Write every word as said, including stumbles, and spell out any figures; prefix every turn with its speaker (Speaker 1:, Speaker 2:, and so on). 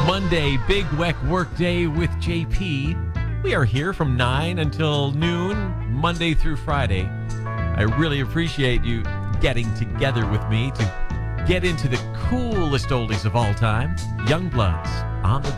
Speaker 1: Monday, Big Weck Workday with J P. We are here from nine until noon, Monday through Friday. I really appreciate you getting together with me to get into the coolest oldies of all time, Youngbloods on the